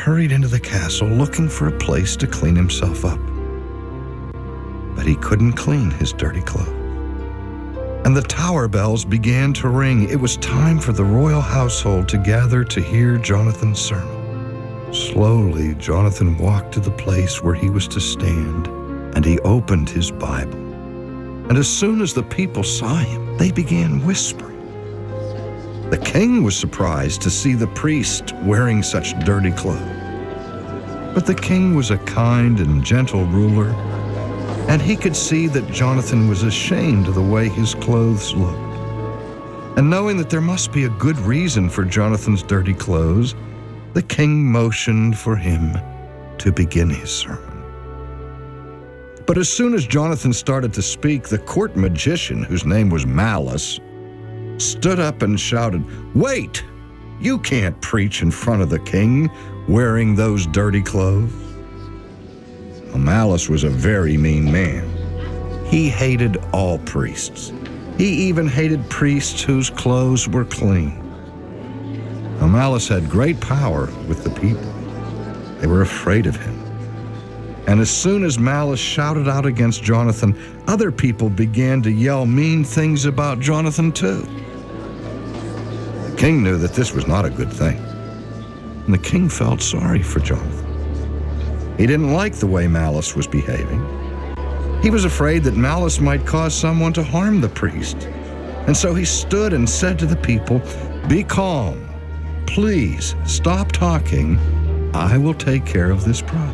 hurried into the castle looking for a place to clean himself up. But he couldn't clean his dirty clothes. And the tower bells began to ring. It was time for the royal household to gather to hear Jonathan's sermon. Slowly, Jonathan walked to the place where he was to stand, and he opened his Bible. And as soon as the people saw him, they began whispering. The king was surprised to see the priest wearing such dirty clothes. But the king was a kind and gentle ruler, and he could see that Jonathan was ashamed of the way his clothes looked. And knowing that there must be a good reason for Jonathan's dirty clothes, the king motioned for him to begin his sermon. But as soon as Jonathan started to speak, the court magician, whose name was Malice, stood up and shouted, "Wait! You can't preach in front of the king wearing those dirty clothes." Well, Malice was a very mean man. He hated all priests. He even hated priests whose clothes were clean. Now, Malice had great power with the people. They were afraid of him. And as soon as Malice shouted out against Jonathan, other people began to yell mean things about Jonathan too. The king knew that this was not a good thing, and the king felt sorry for Jonathan. He didn't like the way Malice was behaving. He was afraid that Malice might cause someone to harm the priest. And so he stood and said to the people, "Be calm. Please stop talking. I will take care of this problem."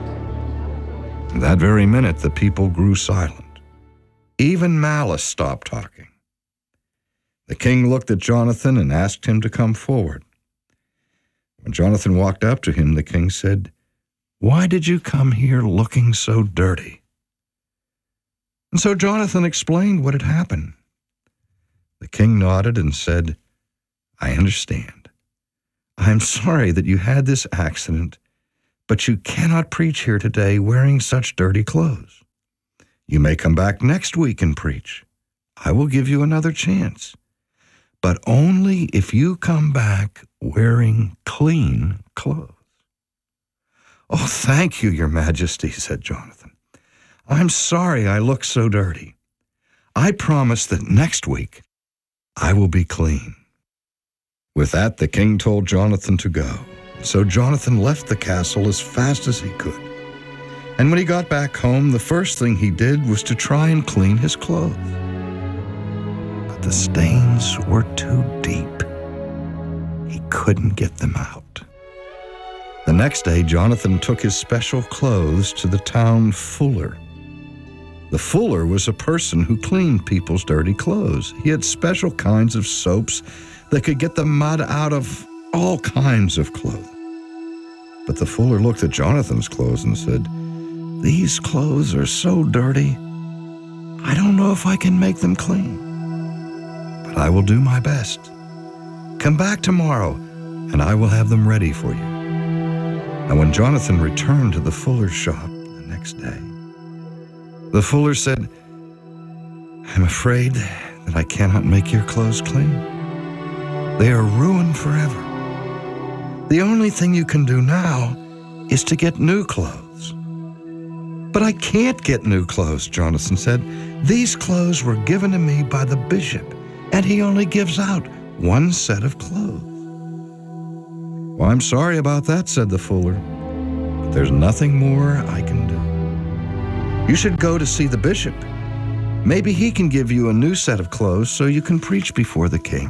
That very minute, the people grew silent. Even Malice stopped talking. The king looked at Jonathan and asked him to come forward. When Jonathan walked up to him, the king said, "Why did you come here looking so dirty?" And so Jonathan explained what had happened. The king nodded and said, "I understand. I'm sorry that you had this accident, but you cannot preach here today wearing such dirty clothes. You may come back next week and preach. I will give you another chance, but only if you come back wearing clean clothes." "Oh, thank you, Your Majesty," said Jonathan. "I'm sorry I look so dirty. I promise that next week I will be clean." With that, the king told Jonathan to go. So Jonathan left the castle as fast as he could. And when he got back home, the first thing he did was to try and clean his clothes. But the stains were too deep. He couldn't get them out. The next day, Jonathan took his special clothes to the town fuller. The fuller was a person who cleaned people's dirty clothes. He had special kinds of soaps that could get the mud out of all kinds of clothing. But the fuller looked at Jonathan's clothes and said, "These clothes are so dirty, I don't know if I can make them clean. But I will do my best. Come back tomorrow, and I will have them ready for you." And when Jonathan returned to the fuller's shop the next day, the fuller said, "I'm afraid that I cannot make your clothes clean. They are ruined forever. The only thing you can do now is to get new clothes." "But I can't get new clothes," Jonathan said. "These clothes were given to me by the bishop, and he only gives out one set of clothes." "Well, I'm sorry about that," said the fuller, "but there's nothing more I can do. You should go to see the bishop. Maybe he can give you a new set of clothes so you can preach before the king."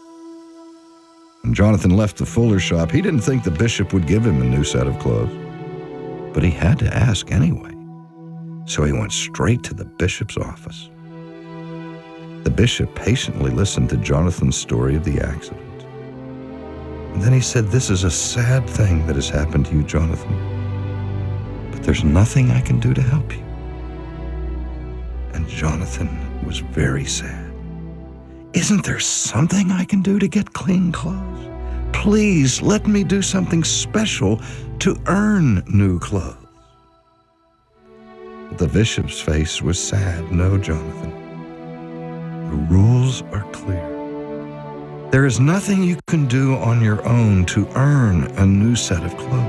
When Jonathan left the fuller's shop, he didn't think the bishop would give him a new set of clothes. But he had to ask anyway. So he went straight to the bishop's office. The bishop patiently listened to Jonathan's story of the accident. And then he said, "This is a sad thing that has happened to you, Jonathan. But there's nothing I can do to help you." And Jonathan was very sad. "Isn't there something I can do to get clean clothes? Please let me do something special to earn new clothes." But the bishop's face was sad. "No, Jonathan. The rules are clear. There is nothing you can do on your own to earn a new set of clothes.